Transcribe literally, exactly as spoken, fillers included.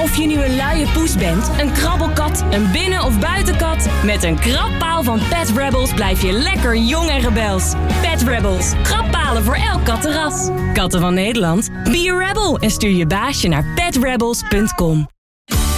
Of je nu een luie poes bent, een krabbelkat, een binnen- of buitenkat, met een krabpaal van Pet Rebels blijf je lekker jong en rebels. Pet Rebels, krabbalen voor elk kattenras. Katten van Nederland, be a rebel en stuur je baasje naar pet rebels punt com.